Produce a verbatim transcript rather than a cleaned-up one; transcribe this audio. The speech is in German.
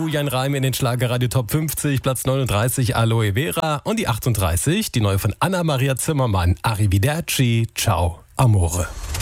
Julian Reim in den Schlagerradio Top fünfzig, Platz neununddreißig Aloe Vera und die achtunddreißig, die neue von Anna-Maria Zimmermann, Arrivederci, Ciao, Amore.